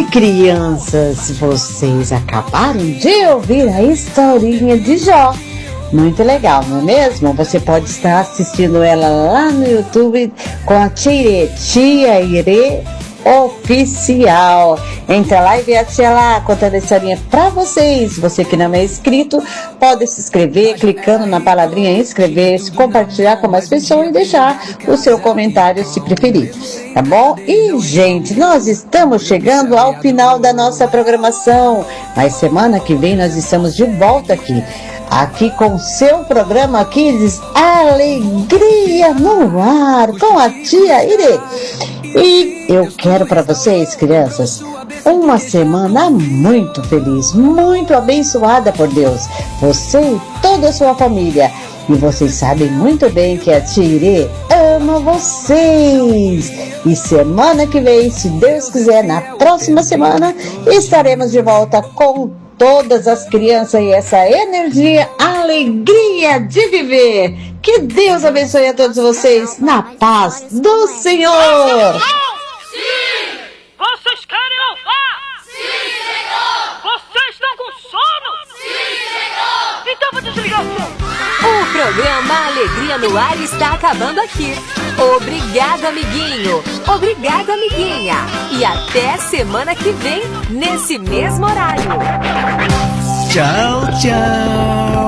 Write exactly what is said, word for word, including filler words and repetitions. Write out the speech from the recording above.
Ai, crianças, vocês acabaram de ouvir a historinha de Jó. Muito legal, não é mesmo? Você pode estar assistindo ela lá no YouTube com a Tia Irê, Tia Irê Oficial. Entra lá e vê a tia lá contando a historinha pra vocês. Você que não é inscrito, pode se inscrever clicando na palavrinha inscrever-se, compartilhar com mais pessoas e deixar o seu comentário se preferir, tá bom? E, gente, nós estamos chegando ao final da nossa programação, mas semana que vem nós estamos de volta aqui aqui com o seu programa Kids Alegria no Ar, com a Tia Irê. E eu quero para vocês, crianças, uma semana muito feliz, muito abençoada por Deus, você e toda a sua família. E vocês sabem muito bem que a Tia Irê ama vocês. E semana que vem, se Deus quiser, na próxima semana, estaremos de volta com todas as crianças e essa energia, alegria de viver. Que Deus abençoe a todos vocês na paz do Senhor. Sim! Vocês querem louvar? Sim, Senhor! Vocês estão com sono? Sim, Senhor! Então vou desligar o som. O programa Alegria no Ar está acabando aqui. Obrigado, amiguinho. Obrigado, amiguinha. E até semana que vem, nesse mesmo horário. Tchau, tchau.